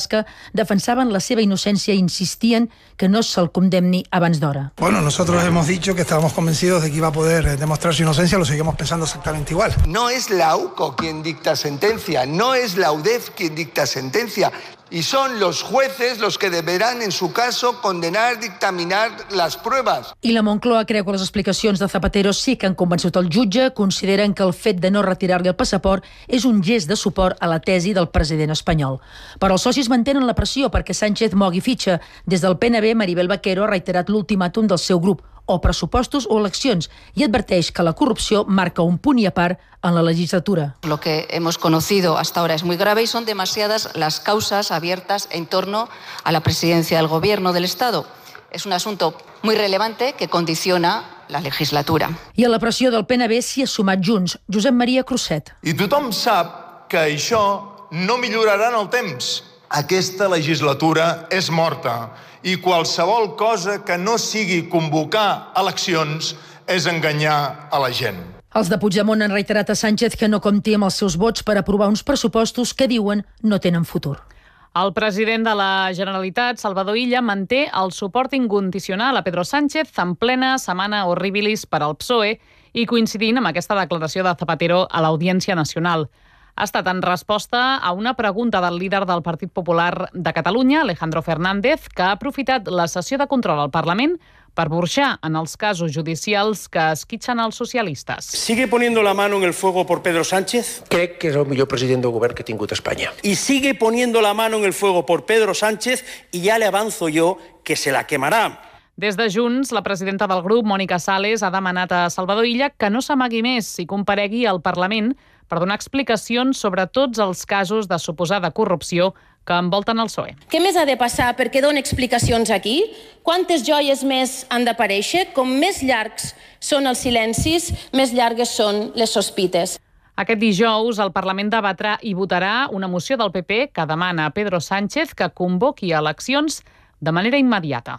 Basca defensaven la seva innocència i insistien que no se'l condemni abans d'hora. Bueno, nosotros hemos dicho que estábamos convencidos de que iba a poder demostrar su inocencia, lo seguimos pensando exactamente igual. No es la AUCO quien dicta sentencia, no es la UDEF quien dicta sentencia. Y son los jueces los que deberán, en su caso, condenar, dictaminar las pruebas. I la Moncloa creu que les explicacions de Zapatero sí que han convençut el jutge. Consideren que el fet de no retirar-li el passaport és un gest de suport a la tesi del president espanyol. Però els socis mantenen la pressió perquè Sánchez mogui fitxa. Des del PNB, Maribel Vaquero ha reiterat l'ultimàtum del seu grup, o pressupostos o eleccions, i adverteix que la corrupció marca un punt i a part en la legislatura. Lo que hemos conocido hasta ahora es muy grave y son demasiadas las causas abiertas en torno a la presidencia del Gobierno del Estado. Es un asunto muy relevante que condiciona la legislatura. I a la pressió del PNB s'hi ha sumat Junts, Josep Maria Crusset. I tothom sap que això no millorarà en el temps. Aquesta legislatura és morta i qualsevol cosa que no sigui convocar eleccions és enganyar a la gent. Els de Puigdemont han reiterat a Sánchez que no compti amb els seus vots per aprovar uns pressupostos que diuen no tenen futur. El president de la Generalitat, Salvador Illa, manté el suport incondicional a Pedro Sánchez en plena setmana horribilis per al PSOE i coincidint amb aquesta declaració de Zapatero a l'Audiència Nacional. Ha estat en resposta a una pregunta del líder del Partit Popular de Catalunya, Alejandro Fernández, que ha aprofitat la sessió de control al Parlament per burxar en els casos judicials que esquitxen els socialistes. ¿Sigue poniendo la mano en el fuego por Pedro Sánchez? Crec que és el millor president del govern que ha tingut Espanya. Y sigue poniendo la mano en el fuego por Pedro Sánchez y ya le avanzo yo que se la quemará. Des de Junts, la presidenta del grup, Mònica Sales, ha demanat a Salvador Illa que no s'amagui més i comparegui al Parlament per donar explicacions sobre tots els casos de suposada corrupció que envolten el PSOE. Què més ha de passar perquè doni explicacions aquí? Quantes joies més han d'aparèixer? Com més llargs són els silencis, més llargues són les sospites. Aquest dijous, el Parlament debatrà i votarà una moció del PP que demana a Pedro Sánchez que convoqui eleccions de manera immediata.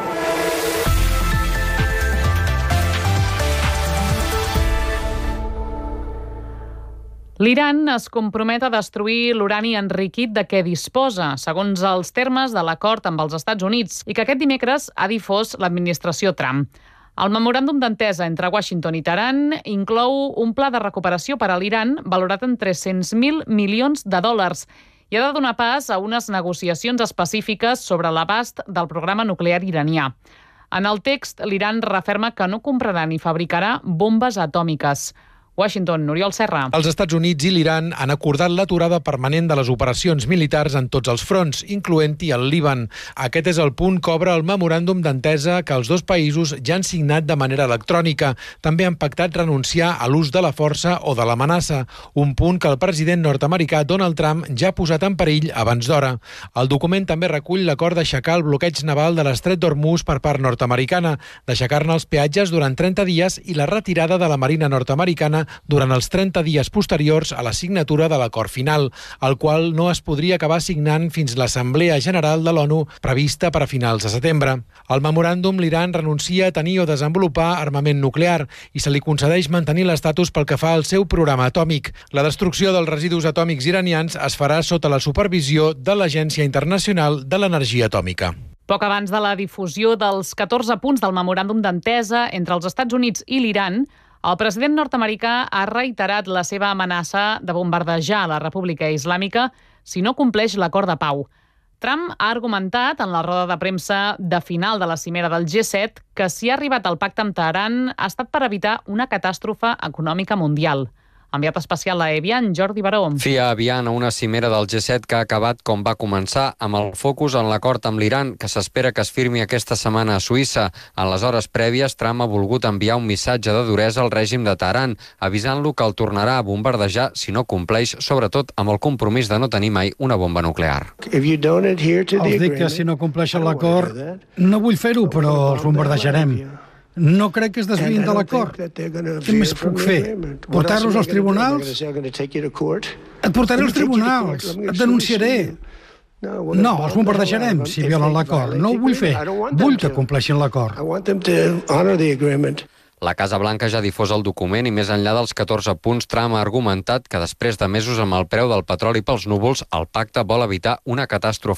L'Iran es compromet a destruir l'urani enriquit de què disposa, segons els termes de l'acord amb els Estats Units, i que aquest dimecres ha difós l'administració Trump. El memoràndum d'entesa entre Washington i Teheran inclou un pla de recuperació per a l'Iran valorat en 300.000 milions de dòlars i ha de donar pas a unes negociacions específiques sobre l'abast del programa nuclear iranià. En el text, l'Iran referma que no comprarà ni fabricarà bombes atòmiques. Washington, Oriol Serra. Els Estats Units i l'Iran han acordat l'aturada permanent de les operacions militars en tots els fronts, incloent-hi el Líban. Aquest és el punt que obre el memoràndum d'entesa que els dos països ja han signat de manera electrònica. També han pactat renunciar a l'ús de la força o de l'amenaça, un punt que el president nord-americà Donald Trump ja ha posat en perill abans d'hora. El document també recull l'acord d'aixecar el bloqueig naval de l'estret d'Hormuz per part nord-americana, d'aixecar-ne els peatges durant 30 dies i la retirada de la marina nord-americana durant els 30 dies posteriors a la signatura de l'acord final, el qual no es podria acabar signant fins l'Assemblea General de l'ONU prevista per a finals de setembre. Al memoràndum, l'Iran renuncia a tenir o desenvolupar armament nuclear i se li concedeix mantenir l'estatus pel que fa al seu programa atòmic. La destrucció dels residus atòmics iranians es farà sota la supervisió de l'Agència Internacional de l'Energia Atòmica. Poc abans de la difusió dels 14 punts del memoràndum d'entesa entre els Estats Units i l'Iran, el president nord-americà ha reiterat la seva amenaça de bombardejar la República Islàmica si no compleix l'acord de pau. Trump ha argumentat en la roda de premsa de final de la cimera del G7 que si ha arribat al pacte amb Teheran ha estat per evitar una catàstrofe econòmica mundial. Enviat especial a Evian, Jordi Baró. Fia Evian a una cimera del G7 que ha acabat com va començar, amb el focus en l'acord amb l'Iran, que s'espera que es firmi aquesta setmana a Suïssa. En les hores prèvies, Trump ha volgut enviar un missatge de duresa al règim de Teheran, avisant-lo que el tornarà a bombardejar si no compleix, sobretot amb el compromís de no tenir mai una bomba nuclear. Els dic que si no compleixen l'acord, no vull fer-ho, però els bombardejarem. No crec que es desviïn de l'acord. Què més puc fer? Portar-los als tribunals? Et portaré als tribunals. Et denunciaré. No, els bombardejarem si violen l'acord. No ho vull fer. Vull que compleixin l'acord. La Casa Blanca ja difosa el document i més enllà dels 14 punts, Trump ha argumentat que després de mesos amb el preu del petroli pels núvols, el pacte vol evitar una catàstrofe